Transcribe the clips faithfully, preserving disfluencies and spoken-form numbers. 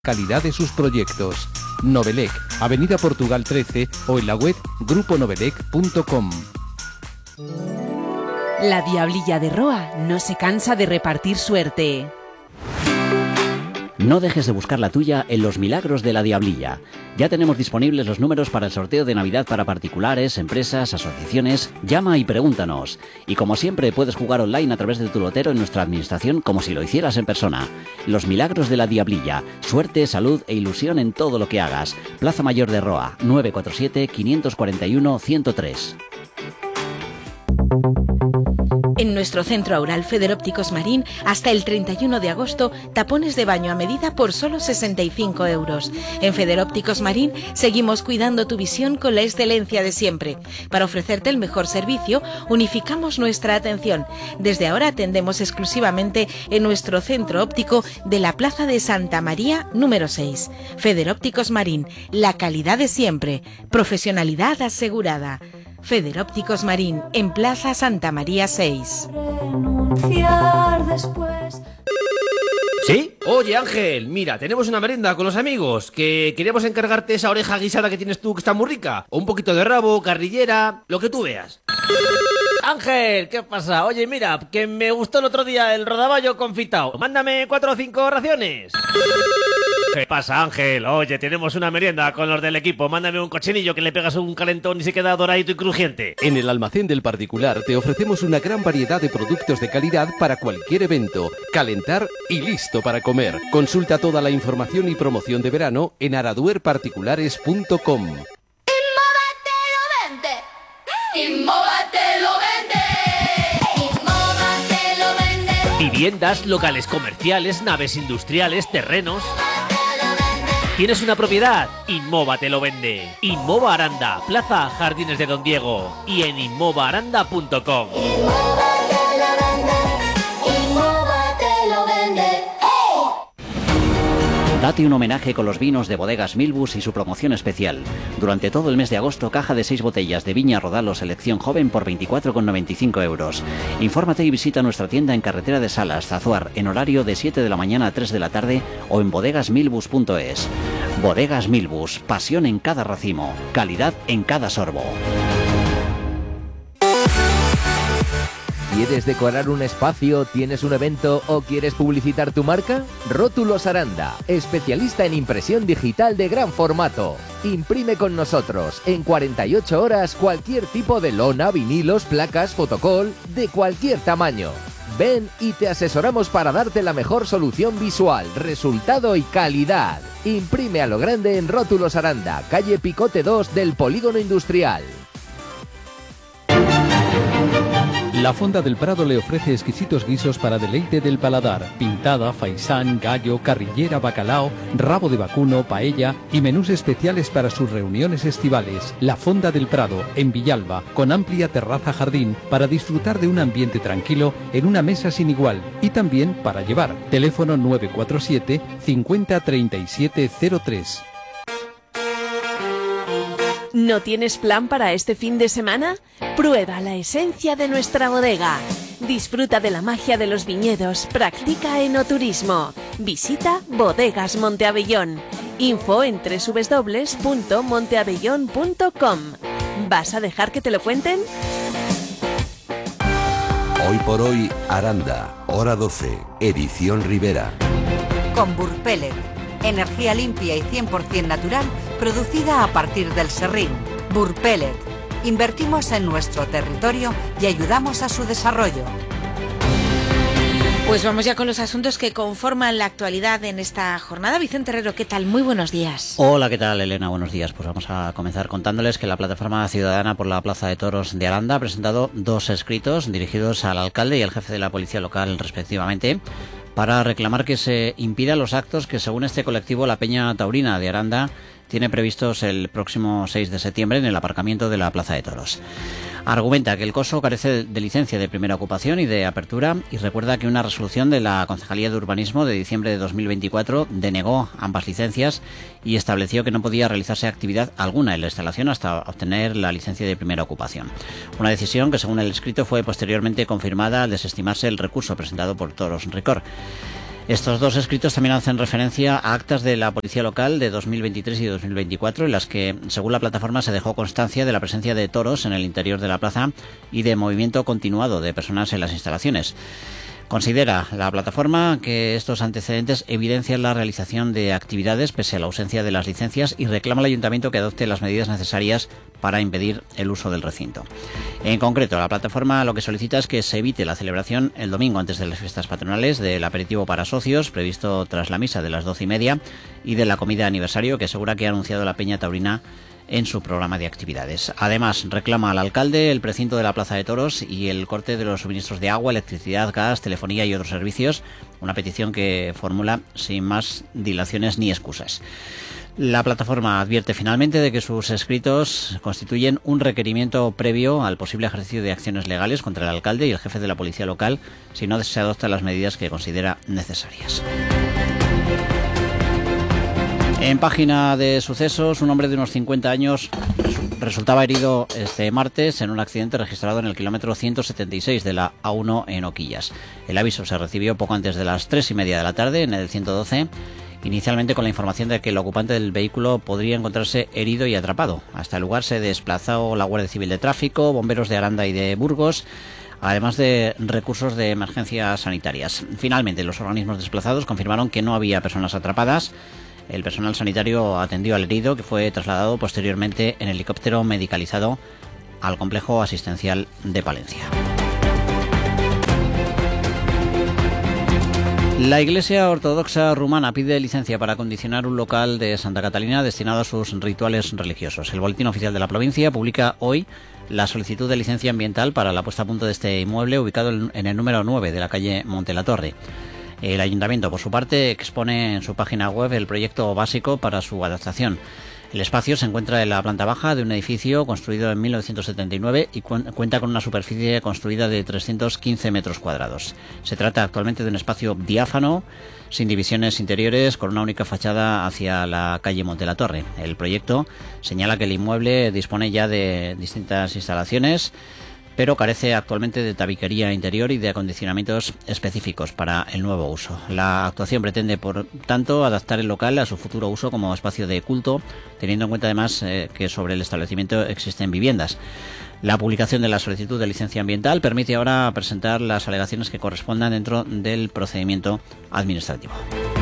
calidad de sus proyectos. Novelec, Avenida Portugal trece o en la web grupo novelec punto com. La Diablilla de Roa no se cansa de repartir suerte. No dejes de buscar la tuya en Los Milagros de la Diablilla. Ya tenemos disponibles los números para el sorteo de Navidad para particulares, empresas, asociaciones. Llama y pregúntanos. Y como siempre, puedes jugar online a través de tu lotero en nuestra administración como si lo hicieras en persona. Los Milagros de la Diablilla. Suerte, salud e ilusión en todo lo que hagas. Plaza Mayor de Roa, nueve cuatro siete, cinco cuatro uno, uno cero tres. En nuestro centro Aural Federópticos Marín, hasta el treinta y uno de agosto, tapones de baño a medida por solo sesenta y cinco euros. En Federópticos Marín seguimos cuidando tu visión con la excelencia de siempre. Para ofrecerte el mejor servicio, unificamos nuestra atención. Desde ahora atendemos exclusivamente en nuestro centro óptico de la Plaza de Santa María número seis. Federópticos Marín, la calidad de siempre, profesionalidad asegurada. Federópticos Marín, en Plaza Santa María seis. ¿Sí? Oye, Ángel, mira, tenemos una merienda con los amigos, que queríamos encargarte esa oreja guisada que tienes tú, que está muy rica. O un poquito de rabo, carrillera, lo que tú veas. Ángel, ¿qué pasa? Oye, mira, que me gustó el otro día el rodaballo confitado. Mándame cuatro o cinco raciones. ¿Qué pasa, Ángel? Oye, tenemos una merienda con los del equipo. Mándame un cochinillo que le pegas un calentón y se queda doradito y crujiente. En el almacén del particular te ofrecemos una gran variedad de productos de calidad para cualquier evento. Calentar y listo para comer. Consulta toda la información y promoción de verano en araduer particulares punto com. Innova te lo vende. Innova te lo vende. Innova te lo vende. Viviendas, locales comerciales, naves industriales, terrenos. ¿Tienes una propiedad? Innova te lo vende. Innova Aranda, Plaza Jardines de Don Diego y en innova aranda punto com. Innova te lo vende. Innova te lo vende. Date un homenaje con los vinos de Bodegas Milbus y su promoción especial. Durante todo el mes de agosto, caja de seis botellas de Viña Rodalo Selección Joven por veinticuatro con noventa y cinco euros. Infórmate y visita nuestra tienda en Carretera de Salas, Zazuar, en horario de siete de la mañana a tres de la tarde o en bodegas milbus punto es. Bodegas Milbus, pasión en cada racimo, calidad en cada sorbo. ¿Quieres decorar un espacio, tienes un evento o quieres publicitar tu marca? Rótulos Aranda, especialista en impresión digital de gran formato. Imprime con nosotros en cuarenta y ocho horas cualquier tipo de lona, vinilos, placas, fotocol, de cualquier tamaño. Ven y te asesoramos para darte la mejor solución visual, resultado y calidad. Imprime a lo grande en Rótulos Aranda, calle Picote dos del Polígono Industrial. La Fonda del Prado le ofrece exquisitos guisos para deleite del paladar. Pintada, faisán, gallo, carrillera, bacalao, rabo de vacuno, paella y menús especiales para sus reuniones estivales. La Fonda del Prado, en Villalba, con amplia terraza jardín para disfrutar de un ambiente tranquilo en una mesa sin igual. Y también para llevar. Teléfono nueve cuatro siete, cincuenta, treinta y siete cero tres. ¿No tienes plan para este fin de semana? Prueba la esencia de nuestra bodega. Disfruta de la magia de los viñedos. Practica enoturismo. Visita Bodegas Monteabellón. Info en doble u doble u doble u punto monteabellón punto com. ¿Vas a dejar que te lo cuenten? Hoy por hoy, Aranda, hora doce, edición Rivera. Con Burpellet, energía limpia y cien por ciento natural, producida a partir del serrín. Burpellet. Invertimos en nuestro territorio y ayudamos a su desarrollo. Pues vamos ya con los asuntos que conforman la actualidad en esta jornada. Vicente Herrero, ¿qué tal? Muy buenos días. Hola, ¿qué tal, Elena? Buenos días. Pues vamos a comenzar contándoles que la Plataforma Ciudadana por la Plaza de Toros de Aranda ha presentado dos escritos dirigidos al alcalde y al jefe de la policía local, respectivamente, para reclamar que se impidan los actos que, según este colectivo, la Peña Taurina de Aranda tiene previstos el próximo seis de septiembre en el aparcamiento de la Plaza de Toros. Argumenta que el coso carece de licencia de primera ocupación y de apertura y recuerda que una resolución de la Concejalía de Urbanismo de diciembre de dos mil veinticuatro denegó ambas licencias y estableció que no podía realizarse actividad alguna en la instalación hasta obtener la licencia de primera ocupación. Una decisión que, según el escrito, fue posteriormente confirmada al desestimarse el recurso presentado por Toros Record. Estos dos escritos también hacen referencia a actas de la Policía Local de dos mil veintitrés y dos mil veinticuatro, en las que, según la plataforma, se dejó constancia de la presencia de toros en el interior de la plaza y de movimiento continuado de personas en las instalaciones. Considera la plataforma que estos antecedentes evidencian la realización de actividades pese a la ausencia de las licencias y reclama al ayuntamiento que adopte las medidas necesarias para impedir el uso del recinto. En concreto, la plataforma lo que solicita es que se evite la celebración el domingo antes de las fiestas patronales del aperitivo para socios, previsto tras la misa de las doce y media, y de la comida de aniversario que asegura que ha anunciado la Peña Taurina en su programa de actividades. Además, reclama al alcalde el precinto de la Plaza de Toros y el corte de los suministros de agua, electricidad, gas, telefonía y otros servicios, una petición que formula sin más dilaciones ni excusas. La plataforma advierte finalmente de que sus escritos constituyen un requerimiento previo al posible ejercicio de acciones legales contra el alcalde y el jefe de la policía local si no se adoptan las medidas que considera necesarias. En página de sucesos, un hombre de unos cincuenta años resultaba herido este martes en un accidente registrado en el kilómetro ciento setenta y seis de la A uno en Oquillas. El aviso se recibió poco antes de las tres y media de la tarde en el ciento doce, inicialmente con la información de que el ocupante del vehículo podría encontrarse herido y atrapado. Hasta el lugar se desplazó la Guardia Civil de Tráfico, bomberos de Aranda y de Burgos, además de recursos de emergencias sanitarias. Finalmente, los organismos desplazados confirmaron que no había personas atrapadas. El personal sanitario atendió al herido, que fue trasladado posteriormente en helicóptero medicalizado al complejo asistencial de Palencia. La Iglesia Ortodoxa Rumana pide licencia para acondicionar un local de Santa Catalina destinado a sus rituales religiosos. El Boletín Oficial de la Provincia publica hoy la solicitud de licencia ambiental para la puesta a punto de este inmueble ubicado en el número nueve de la calle Montelatorre. El Ayuntamiento, por su parte, expone en su página web el proyecto básico para su adaptación. El espacio se encuentra en la planta baja de un edificio construido en mil novecientos setenta y nueve y cu- cuenta con una superficie construida de trescientos quince metros cuadrados. Se trata actualmente de un espacio diáfano, sin divisiones interiores, con una única fachada hacia la calle Montelatorre. El proyecto señala que el inmueble dispone ya de distintas instalaciones, pero carece actualmente de tabiquería interior y de acondicionamientos específicos para el nuevo uso. La actuación pretende, por tanto, adaptar el local a su futuro uso como espacio de culto, teniendo en cuenta además eh, que sobre el establecimiento existen viviendas. La publicación de la solicitud de licencia ambiental permite ahora presentar las alegaciones que correspondan dentro del procedimiento administrativo.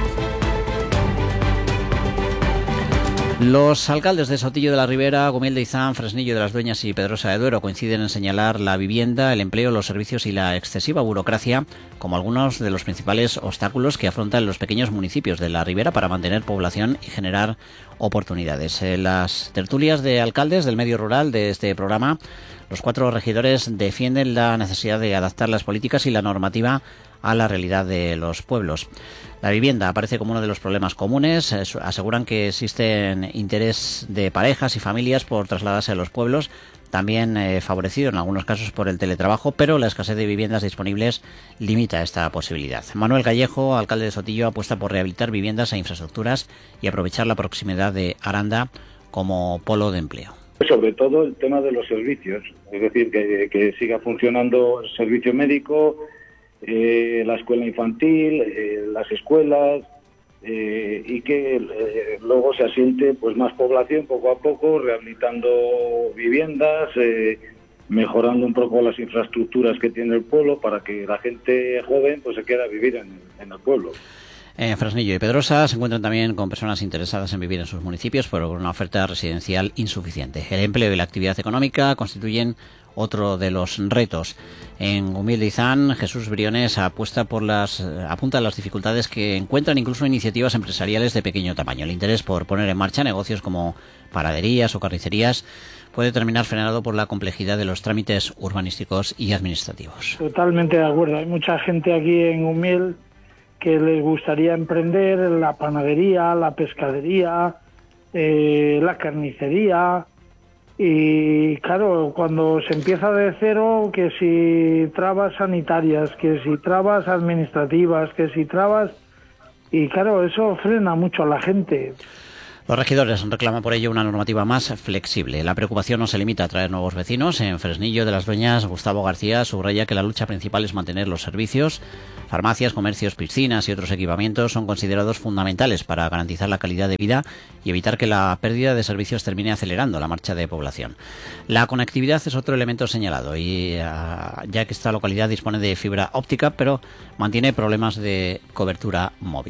Los alcaldes de Sotillo de la Ribera, Gumiel de Izán, Fresnillo de las Dueñas y Pedrosa de Duero coinciden en señalar la vivienda, el empleo, los servicios y la excesiva burocracia como algunos de los principales obstáculos que afrontan los pequeños municipios de la Ribera para mantener población y generar oportunidades. En las tertulias de alcaldes del medio rural de este programa, los cuatro regidores defienden la necesidad de adaptar las políticas y la normativa a la realidad de los pueblos. La vivienda aparece como uno de los problemas comunes. Aseguran que existen interés de parejas y familias por trasladarse a los pueblos, también eh, favorecido en algunos casos por el teletrabajo, pero la escasez de viviendas disponibles limita esta posibilidad. Manuel Callejo, alcalde de Sotillo, apuesta por rehabilitar viviendas e infraestructuras y aprovechar la proximidad de Aranda como polo de empleo. Sobre todo el tema de los servicios, es decir, que, que siga funcionando el servicio médico, eh, la escuela infantil, eh, las escuelas, eh, y que eh, luego se asiente pues más población poco a poco, rehabilitando viviendas, eh, mejorando un poco las infraestructuras que tiene el pueblo para que la gente joven pues se quede a vivir en, en el pueblo. En Fresnillo y Pedrosa se encuentran también con personas interesadas en vivir en sus municipios, pero con una oferta residencial insuficiente. El empleo y la actividad económica constituyen otro de los retos. En Gumiel de Izán, Jesús Briones apuesta por las, apunta a las dificultades que encuentran incluso iniciativas empresariales de pequeño tamaño. El interés por poner en marcha negocios como panaderías o carnicerías puede terminar frenado por la complejidad de los trámites urbanísticos y administrativos. Totalmente de acuerdo. Hay mucha gente aquí en Gumiel que les gustaría emprender la panadería, la pescadería, eh, la carnicería. Y claro, cuando se empieza de cero, que si trabas sanitarias, que si trabas administrativas, que si trabas... Y claro, eso frena mucho a la gente. Los regidores reclaman por ello una normativa más flexible. La preocupación no se limita a traer nuevos vecinos. En Fresnillo de las Dueñas, Gustavo García subraya que la lucha principal es mantener los servicios. Farmacias, comercios, piscinas y otros equipamientos son considerados fundamentales para garantizar la calidad de vida y evitar que la pérdida de servicios termine acelerando la marcha de población. La conectividad es otro elemento señalado, y uh, ya que esta localidad dispone de fibra óptica, pero mantiene problemas de cobertura móvil.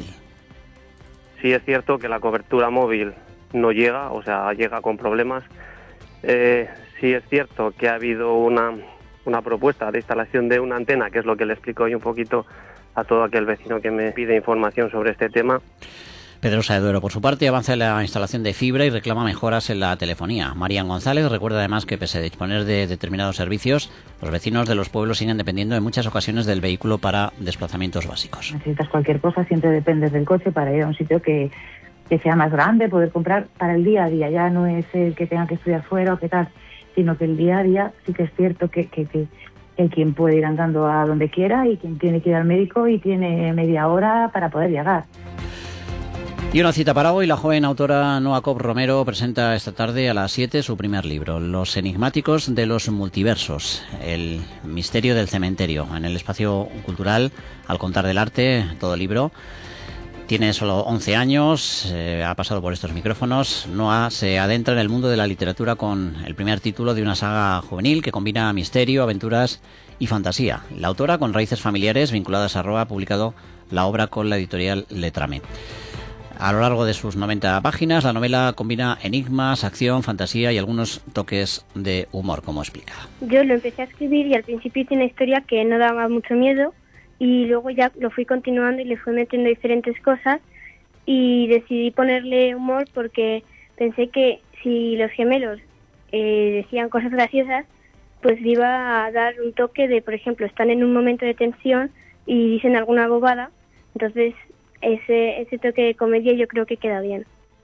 Sí es cierto que la cobertura móvil no llega, o sea, llega con problemas. Eh, sí es cierto que ha habido una, una propuesta de instalación de una antena, que es lo que le explico hoy un poquito a todo aquel vecino que me pide información sobre este tema. Pedrosa de Duero, por su parte, avanza en la instalación de fibra y reclama mejoras en la telefonía. Marian González recuerda además que, pese a disponer de determinados servicios, los vecinos de los pueblos siguen dependiendo en muchas ocasiones del vehículo para desplazamientos básicos. Necesitas cualquier cosa, siempre dependes del coche para ir a un sitio que, que sea más grande, poder comprar para el día a día. Ya no es el que tenga que estudiar fuera o qué tal, sino que el día a día sí que es cierto que, que, que hay quien puede ir andando a donde quiera y quien tiene que ir al médico y tiene media hora para poder llegar. Y una cita para hoy. La joven autora Noa Cop Romero presenta esta tarde a las siete su primer libro, Los enigmáticos de los multiversos, el misterio del cementerio. En el espacio cultural, al contar del arte, todo el libro. Tiene solo once años, eh, ha pasado por estos micrófonos. Noa se adentra en el mundo de la literatura con el primer título de una saga juvenil que combina misterio, aventuras y fantasía. La autora, con raíces familiares vinculadas a Roa, ha publicado la obra con la editorial Letrame. A lo largo de sus noventa páginas, la novela combina enigmas, acción, fantasía y algunos toques de humor, como explica. Yo lo empecé a escribir y al principio tiene una historia que no daba mucho miedo y luego ya lo fui continuando y le fui metiendo diferentes cosas y decidí ponerle humor porque pensé que si los gemelos eh, decían cosas graciosas, pues iba a dar un toque de, por ejemplo, están en un momento de tensión y dicen alguna bobada, entonces Ese, ese toque de comedia yo creo que queda bien.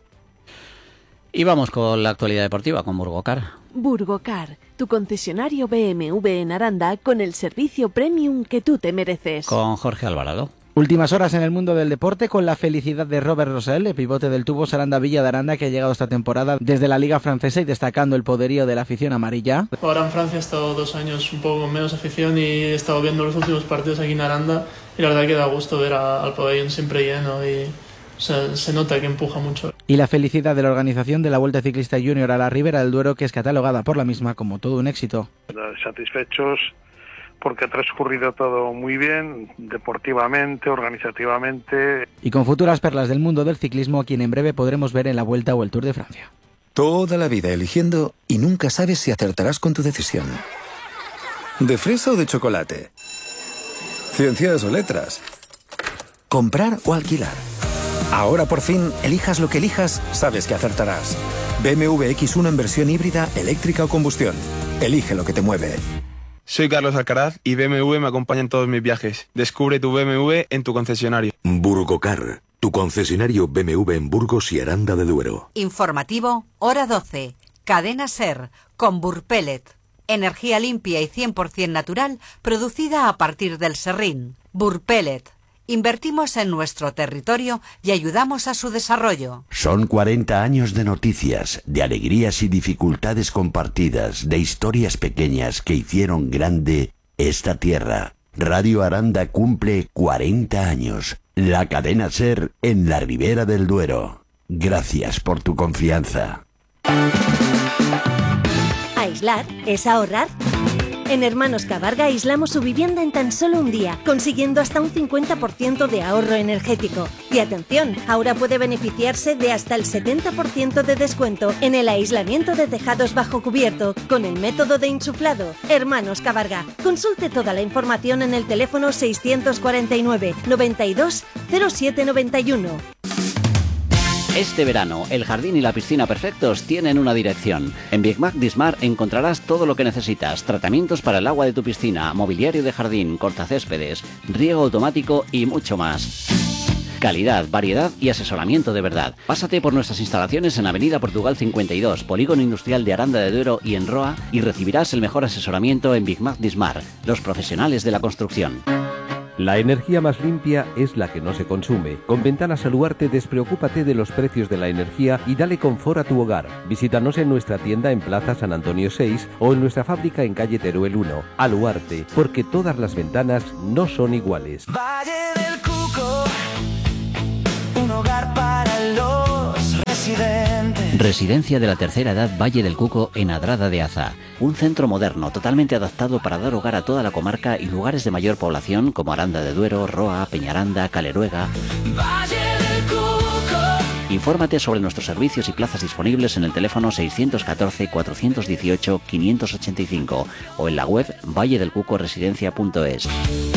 Y vamos con la actualidad deportiva con Burgocar. Burgocar, tu concesionario B M W en Aranda con el servicio premium que tú te mereces. Con Jorge Alvarado. Últimas horas en el mundo del deporte con la felicidad de Robert Rosell, el pivote del Tubos Aranda Villa de Aranda, que ha llegado esta temporada desde la Liga Francesa y destacando el poderío de la afición amarilla. Ahora en Francia he estado dos años un poco con menos afición y he estado viendo los últimos partidos aquí en Aranda y la verdad que da gusto ver a, al pabellón siempre lleno y o sea, se nota que empuja mucho. Y la felicidad de la organización de la Vuelta Ciclista Junior a la Ribera del Duero, que es catalogada por la misma como todo un éxito. Satisfechos porque ha transcurrido todo muy bien, deportivamente, organizativamente. Y con futuras perlas del mundo del ciclismo, a quien en breve podremos ver en la Vuelta o el Tour de Francia. Toda la vida eligiendo y nunca sabes si acertarás con tu decisión. ¿De fresa o de chocolate? ¿Ciencias o letras? ¿Comprar o alquilar? Ahora por fin, elijas lo que elijas, sabes que acertarás. B M W X uno en versión híbrida, eléctrica o combustión. Elige lo que te mueve. Soy Carlos Alcaraz y B M W me acompaña en todos mis viajes. Descubre tu B M W en tu concesionario. Burgocar, tu concesionario B M W en Burgos y Aranda de Duero. Informativo, hora doce. Cadena SER, con Burpellet. Energía limpia y cien por ciento natural, producida a partir del serrín. Burpellet. Invertimos en nuestro territorio y ayudamos a su desarrollo. Son cuarenta años de noticias, de alegrías y dificultades compartidas, de historias pequeñas que hicieron grande esta tierra. Radio Aranda cumple cuarenta años. La cadena SER en la Ribera del Duero. Gracias por tu confianza. Aislar es ahorrar. En Hermanos Cabarga aislamos su vivienda en tan solo un día, consiguiendo hasta un cincuenta por ciento de ahorro energético. Y atención, ahora puede beneficiarse de hasta el setenta por ciento de descuento en el aislamiento de tejados bajo cubierto con el método de insuflado. Hermanos Cabarga. Consulte toda la información en el teléfono seiscientos cuarenta y nueve, noventa y dos, cero siete noventa y uno. Este verano, el jardín y la piscina perfectos tienen una dirección. En Big Mac Dismar encontrarás todo lo que necesitas. Tratamientos para el agua de tu piscina, mobiliario de jardín, cortacéspedes, riego automático y mucho más. Calidad, variedad y asesoramiento de verdad. Pásate por nuestras instalaciones en Avenida Portugal cincuenta y dos, Polígono Industrial de Aranda de Duero y en Roa, y recibirás el mejor asesoramiento en Big Mac Dismar, los profesionales de la construcción. La energía más limpia es la que no se consume. Con Ventanas Aluarte despreocúpate de los precios de la energía y dale confort a tu hogar. Visítanos en nuestra tienda en Plaza San Antonio seis o en nuestra fábrica en calle Teruel uno. Aluarte, porque todas las ventanas no son iguales. Valle del Cuco, un hogar para los residentes. Residencia de la tercera edad Valle del Cuco en Adrada de Aza. Un centro moderno totalmente adaptado para dar hogar a toda la comarca y lugares de mayor población como Aranda de Duero, Roa, Peñaranda, Caleruega. Valle del Cuco. Infórmate sobre nuestros servicios y plazas disponibles en el teléfono seiscientos catorce, cuatrocientos dieciocho, quinientos ochenta y cinco o en la web valle del cuco residencia punto es.